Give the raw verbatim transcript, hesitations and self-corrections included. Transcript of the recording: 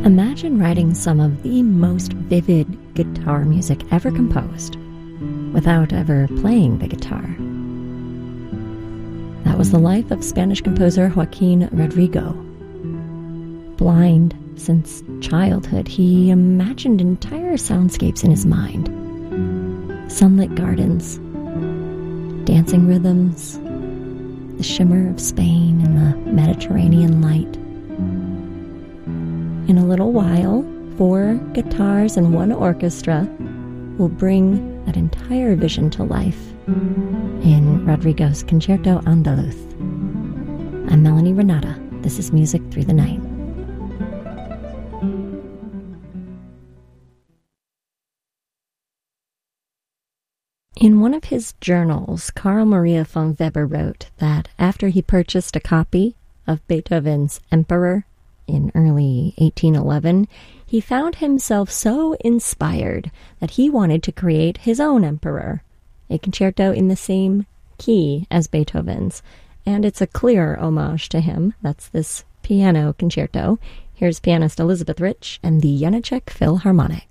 Imagine writing some of the most vivid guitar music ever composed without ever playing the guitar. That was the life of Spanish composer Joaquin Rodrigo. Blind since childhood, he imagined entire soundscapes in his mind. Sunlit gardens, dancing rhythms, the shimmer of Spain and the Mediterranean light. In a little while, four guitars and one orchestra will bring that entire vision to life in Rodrigo's Concerto Andaluz. I'm Melanie Renata. This is Music Through the Night. In one of his journals, Carl Maria von Weber wrote that after he purchased a copy of Beethoven's Emperor in early eighteen eleven, he found himself so inspired that he wanted to create his own Emperor, a concerto in the same key as Beethoven's, and it's a clear homage to him. That's this piano concerto. Here's pianist Elizabeth Rich and the Janáček Philharmonic.